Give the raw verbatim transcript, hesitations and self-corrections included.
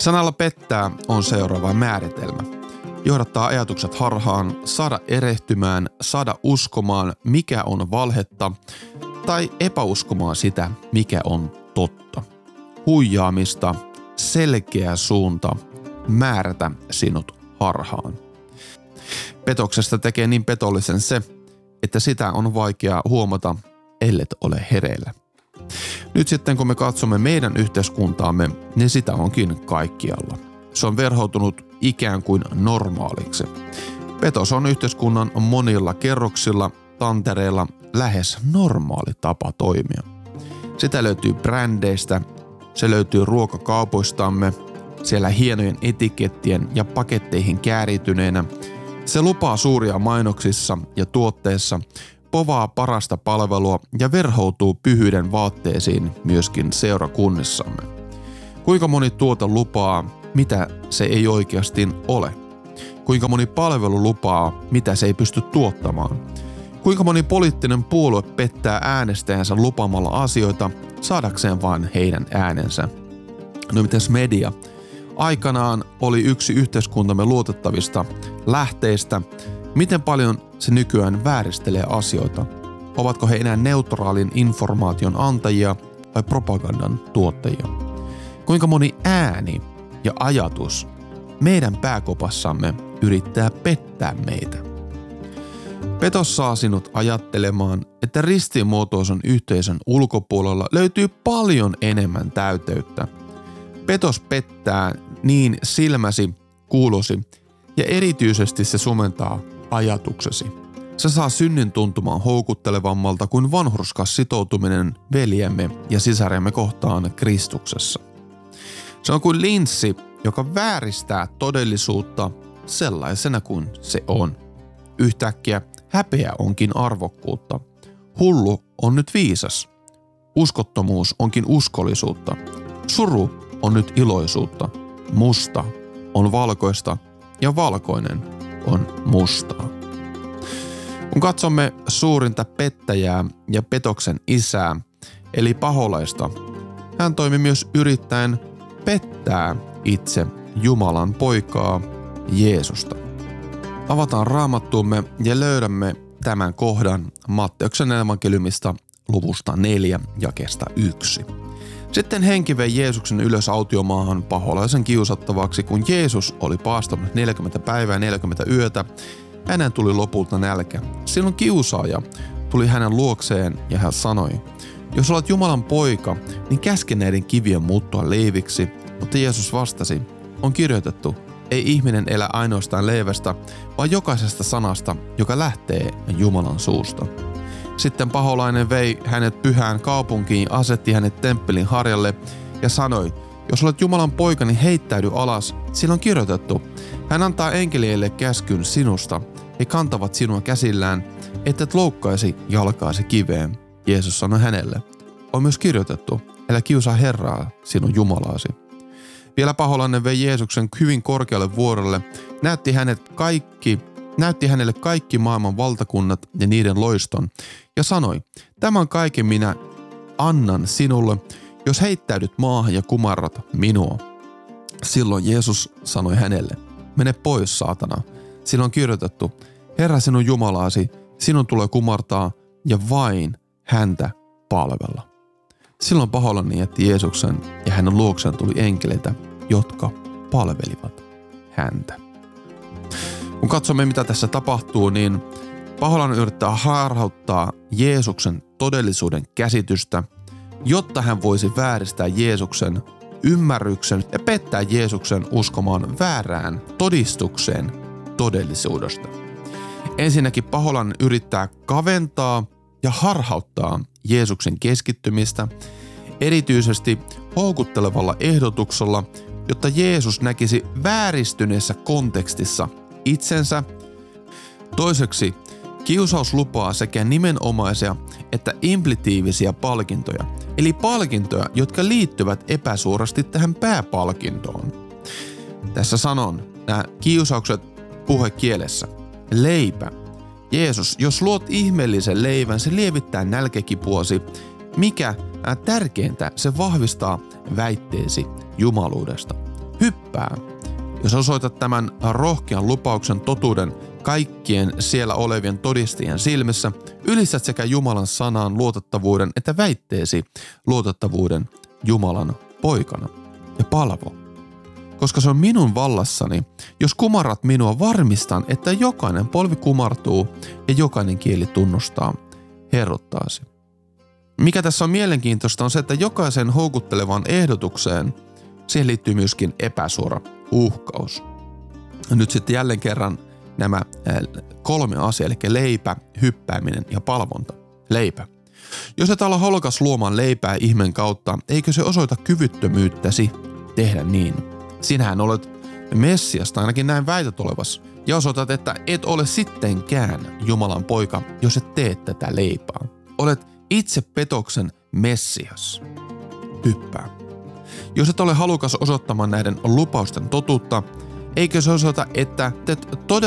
Sanalla pettää on seuraava määritelmä. Johdattaa ajatukset harhaan, saada erehtymään, saada uskomaan, mikä on valhetta, tai epäuskomaan sitä, mikä on totta. Huijaamista, selkeä suunta, määrätä sinut harhaan. Petoksesta tekee niin petollisen se, että sitä on vaikea huomata, ellet ole hereillä. Nyt sitten kun me katsomme meidän yhteiskuntaamme, niin sitä onkin kaikkialla. Se on verhoutunut ikään kuin normaaliksi. Petos on yhteiskunnan monilla kerroksilla, tantereilla lähes normaali tapa toimia. Sitä löytyy brändeistä, se löytyy ruokakaupoistamme, siellä hienojen etikettien ja paketteihin käärityneenä. Se lupaa suuria mainoksissa ja tuotteissa, povaa parasta palvelua ja verhoutuu pyhyyden vaatteisiin myöskin seurakunnissamme. Kuinka moni tuote lupaa, mitä se ei oikeasti ole? Kuinka moni palvelu lupaa, mitä se ei pysty tuottamaan? Kuinka moni poliittinen puolue pettää äänestäjänsä lupaamalla asioita saadakseen vain heidän äänensä? No mites media? Aikanaan oli yksi yhteiskuntamme luotettavista lähteistä. Miten paljon se nykyään vääristelee asioita? Ovatko he enää neutraalin informaation antajia vai propagandan tuottajia? Kuinka moni ääni ja ajatus meidän pääkopassamme yrittää pettää meitä? Petos saa sinut ajattelemaan, että ristiinmuotoisen yhteisön ulkopuolella löytyy paljon enemmän täyteyttä. Petos pettää niin silmäsi, kuulosi ja erityisesti se sumentaa ajatuksesi. Se saa synnin tuntumaan houkuttelevammalta kuin vanhurskas sitoutuminen veljemme ja sisaremme kohtaan Kristuksessa. Se on kuin linssi, joka vääristää todellisuutta sellaisena kuin se on. Yhtäkkiä häpeä onkin arvokkuutta. Hullu on nyt viisas. Uskottomuus onkin uskollisuutta. Suru on nyt iloisuutta. Musta on valkoista ja valkoinen on mustaa. Kun katsomme suurinta pettäjää ja petoksen isää, eli paholaista, hän toimi myös yrittäen pettää itse Jumalan poikaa Jeesusta. Avataan raamattuumme ja löydämme tämän kohdan Matteuksen evankeliumista luvusta neljä jakeesta yksi. Sitten henki vei Jeesuksen ylös autiomaahan paholaisen kiusattavaksi, kun Jeesus oli paastanut neljäkymmentä päivää ja neljäkymmentä yötä. Hänen tuli lopulta nälkä. Silloin kiusaaja tuli hänen luokseen ja hän sanoi, jos olet Jumalan poika, niin käske näiden kivien muuttua leiviksi. Mutta Jeesus vastasi, on kirjoitettu, ei ihminen elä ainoastaan leivästä, vaan jokaisesta sanasta, joka lähtee Jumalan suusta. Sitten paholainen vei hänet pyhään kaupunkiin, asetti hänet temppelin harjalle ja sanoi, jos olet Jumalan poika, niin heittäydy alas, sillä on kirjoitettu. Hän antaa enkeleille käskyn sinusta, he kantavat sinua käsillään, että et loukkaisi jalkaasi kiveen. Jeesus sanoi hänelle, on myös kirjoitettu, älä kiusaa Herraa, sinun Jumalaasi. Vielä paholainen vei Jeesuksen hyvin korkealle vuorelle, näytti, hänet kaikki, näytti hänelle kaikki maailman valtakunnat ja niiden loiston, ja sanoi, tämän kaiken minä annan sinulle, jos heittäydyt maahan ja kumarrat minua. Silloin Jeesus sanoi hänelle, mene pois saatana, sillä on kirjoitettu, Herra sinun Jumalaasi, sinun tulee kumartaa ja vain häntä palvella. Silloin paholainen jätti Jeesuksen ja hänen luokseen tuli enkeleitä, jotka palvelivat häntä. Kun katsomme mitä tässä tapahtuu, niin paholainen yrittää harhauttaa Jeesuksen todellisuuden käsitystä, jotta hän voisi vääristää Jeesuksen ymmärryksen ja pettää Jeesuksen uskomaan väärään todistukseen todellisuudesta. Ensinnäkin paholainen yrittää kaventaa ja harhauttaa Jeesuksen keskittymistä, erityisesti houkuttelevalla ehdotuksella, jotta Jeesus näkisi vääristyneessä kontekstissa itsensä. Toiseksi kiusaus lupaa sekä nimenomaisia että implitiivisiä palkintoja, eli palkintoja, jotka liittyvät epäsuorasti tähän pääpalkintoon. Tässä sanon nämä kiusaukset puhekielessä. Leipä. Jeesus, jos luot ihmeellisen leivän, se lievittää nälkäkipuasi. Mikä tärkeintä, se vahvistaa väitteesi jumaluudesta. Hyppää hyppää. Jos osoitat tämän rohkean lupauksen totuuden kaikkien siellä olevien todistajien silmissä, ylistät sekä Jumalan sanaan luotettavuuden että väitteesi luotettavuuden Jumalan poikana. Ja palvo. Koska se on minun vallassani, jos kumarrat minua, varmistan, että jokainen polvi kumartuu ja jokainen kieli tunnustaa herrottaasi. Mikä tässä on mielenkiintoista on se, että jokaisen houkuttelevan ehdotukseen siihen liittyy myöskin epäsuora uhkaus. Nyt sitten jälleen kerran nämä kolme asiaa, eli leipä, hyppääminen ja palvonta. Leipä. Jos et ala halukas luomaan leipää ihmeen kautta, eikö se osoita kyvyttömyyttäsi tehdä niin? Sinähän olet Messias, tai ainakin näin väität olevas, ja osoitat, että et ole sittenkään Jumalan poika, jos et tee tätä leipää. Olet itse petoksen Messias. Hyppää. Jos et ole halukas osoittamaan näiden lupausten totuutta, eikö se osoita, että teet todella